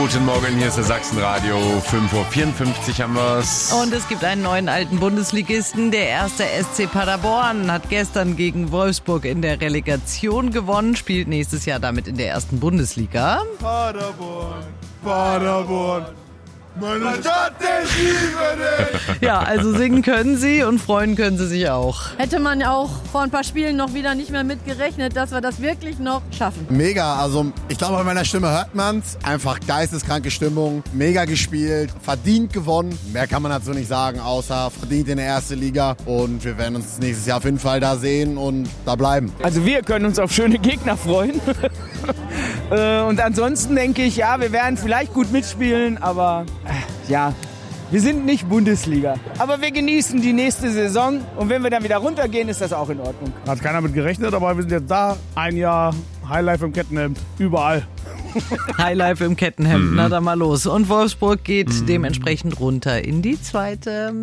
Guten Morgen, hier ist der Sachsenradio. 5:54 Uhr haben wir's. Und es gibt einen neuen alten Bundesligisten. Der erste SC Paderborn hat gestern gegen Wolfsburg in der Relegation gewonnen, spielt nächstes Jahr damit in der ersten Bundesliga. Paderborn, meine Stadt, ich liebe dich! Ja, also singen können sie und freuen können sie sich auch. Hätte man ja auch vor ein paar Spielen noch wieder nicht mehr mit gerechnet, dass wir das wirklich noch schaffen. Mega, also ich glaube, bei meiner Stimme hört man's. Einfach geisteskranke Stimmung, mega gespielt, verdient gewonnen. Mehr kann man dazu nicht sagen, außer verdient in der ersten Liga. Und wir werden uns nächstes Jahr auf jeden Fall da sehen und da bleiben. Also wir können uns auf schöne Gegner freuen. Und ansonsten denke ich, ja, wir werden vielleicht gut mitspielen, aber ja, wir sind nicht Bundesliga. Aber wir genießen die nächste Saison und wenn wir dann wieder runtergehen, ist das auch in Ordnung. Hat keiner mit gerechnet, aber wir sind jetzt da. Ein Jahr Highlife im Kettenhemd, überall. Highlife im Kettenhemd, na dann mal los. Und Wolfsburg geht dementsprechend runter in die zweite.